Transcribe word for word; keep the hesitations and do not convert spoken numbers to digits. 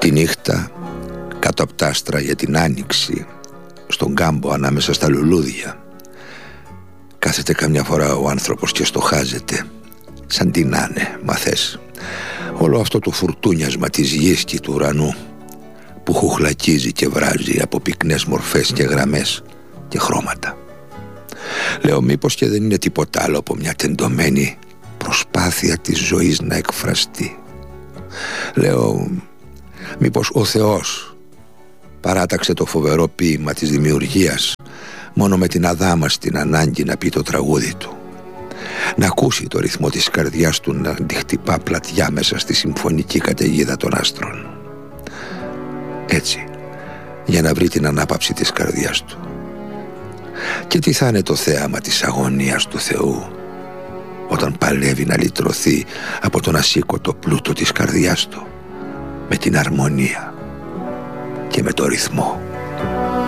Τη νύχτα, κάτω από τα άστρα για την άνοιξη, στον κάμπο ανάμεσα στα λουλούδια, κάθεται καμιά φορά ο άνθρωπος και στοχάζεται, σαν τι να είναι, μαθές, όλο αυτό το φουρτούνιασμα της γης και του ουρανού που χουχλακίζει και βράζει από πυκνές μορφές και γραμμές και χρώματα. Λέω, μήπως και δεν είναι τίποτα άλλο από μια τεντωμένη προσπάθεια της ζωής να εκφραστεί. Λέω, μήπως ο Θεός παράταξε το φοβερό ποίημα της δημιουργίας μόνο με την αδάμαστη ανάγκη να πει το τραγούδι του, να ακούσει το ρυθμό της καρδιάς του να αντιχτυπά πλατιά μέσα στη συμφωνική καταιγίδα των άστρων. Έτσι, για να βρει την ανάπαυση της καρδιάς του. Και τι θα είναι το θέαμα της αγωνίας του Θεού όταν παλεύει να λυτρωθεί από τον ασήκωτο πλούτο της καρδιάς του με την αρμονία και με το ρυθμό.